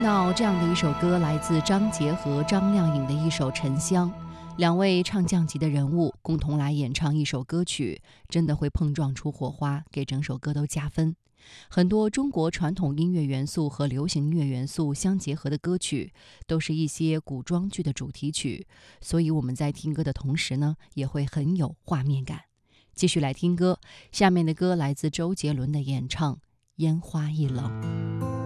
那这样的一首歌来自张杰和张靓颖的一首《沉香》，两位唱将级的人物共同来演唱一首歌曲，真的会碰撞出火花，给整首歌都加分。很多中国传统音乐元素和流行音乐元素相结合的歌曲，都是一些古装剧的主题曲，所以我们在听歌的同时呢，也会很有画面感。继续来听歌，下面的歌来自周杰伦的演唱《烟花易冷》。